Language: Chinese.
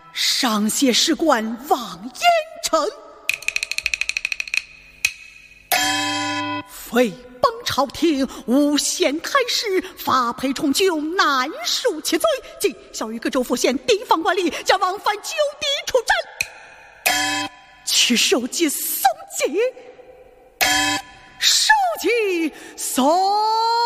上写史官王延成，诽谤朝廷，诬陷太师，发配重囚，难恕其罪。即小于各州府县地方官吏，将往返就地处斩。去收集送祭，收集送。